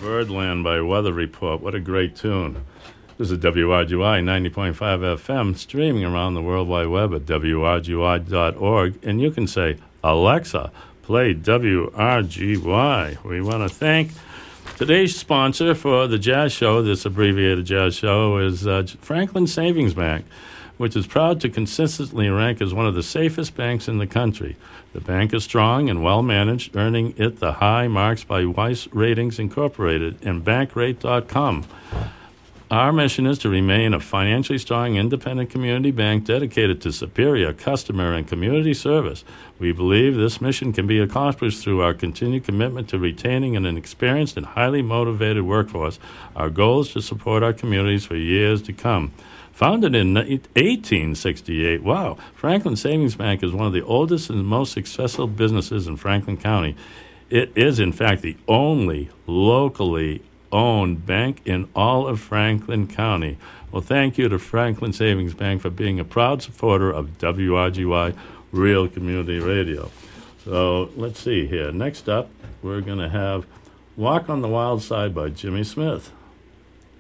Birdland by Weather Report. What a great tune. This is WRGY 90.5 FM, streaming around the World Wide Web at WRGY.org. And you can say, Alexa, play WRGY. We want to thank today's sponsor for the Jazz Show, this abbreviated Jazz Show, is Franklin Savings Bank, which is proud to consistently rank as one of the safest banks in the country. The bank is strong and well-managed, earning it the high marks by Weiss Ratings Incorporated and Bankrate.com. Our mission is to remain a financially strong, independent community bank dedicated to superior customer and community service. We believe this mission can be accomplished through our continued commitment to retaining an experienced and highly motivated workforce. Our goal is to support our communities for years to come. Founded in 1868, wow, Franklin Savings Bank is one of the oldest and most successful businesses in Franklin County. It is, in fact, the only locally owned bank in all of Franklin County. Well, thank you to Franklin Savings Bank for being a proud supporter of WRGY Real Community Radio. So let's see here. Next up, we're going to have Walk on the Wild Side by Jimmy Smith.